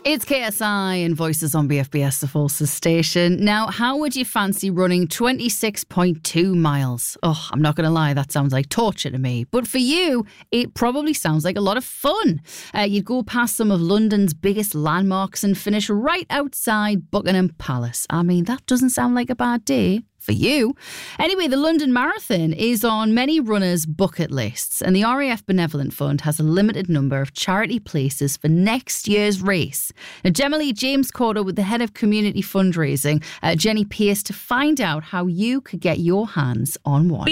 It's KSI and Voices on BFBS, the Forces station. Now, how would you fancy running 26.2 miles? Oh, I'm not going to lie, that sounds like torture to me. But for you, it probably sounds like a lot of fun. You'd go past some of London's biggest landmarks and finish right outside Buckingham Palace. I mean, that doesn't sound like a bad day. For you. Anyway, the London Marathon is on many runners' bucket lists, and the RAF Benevolent Fund has a limited number of charity places for next year's race. Now, Gemma Lee James caught up with the head of community fundraising, Jenny Pearce, to find out how you could get your hands on one.